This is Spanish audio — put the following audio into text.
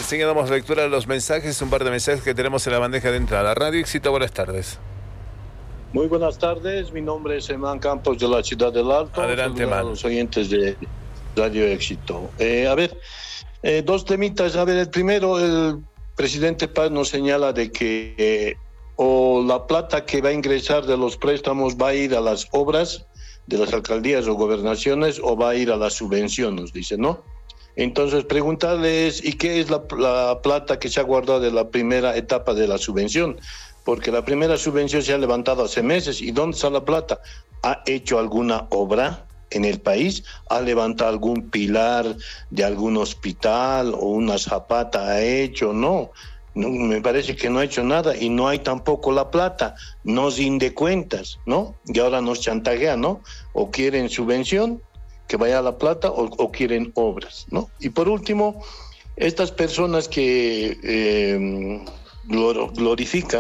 Enseguida damos lectura a los mensajes, un par de mensajes que tenemos en la bandeja de entrada. Radio Éxito, buenas tardes. Muy buenas tardes, mi nombre es Emán Campos de la Ciudad del Alto. Adelante, Saludos a los oyentes de Radio Éxito. Dos temitas. El primero, el presidente Paz nos señala de que o la plata que va a ingresar de los préstamos va a ir a las obras de las alcaldías o gobernaciones o va a ir a las subvenciones, dice, ¿no? Entonces, preguntarles, ¿y qué es la plata que se ha guardado de la primera etapa de la subvención? Porque la primera subvención se ha levantado hace meses. ¿Y dónde está la plata? ¿Ha hecho alguna obra en el país? ¿Ha levantado algún pilar de algún hospital o una zapata? ¿Ha hecho? No, me parece que no ha hecho nada y no hay tampoco la plata. Nos rinde cuentas, ¿no? Y ahora nos chantajea, ¿no? O quieren subvención, que vaya la plata, o quieren obras, ¿no? Y por último, estas personas que glorifican